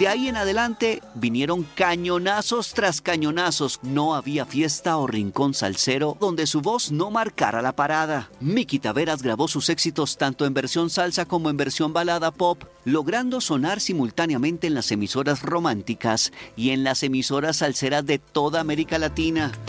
De ahí en adelante vinieron cañonazos tras cañonazos. No había fiesta o rincón salsero donde su voz no marcara la parada. Miki Taveras grabó sus éxitos tanto en versión salsa como en versión balada pop, logrando sonar simultáneamente en las emisoras románticas y en las emisoras salseras de toda América Latina.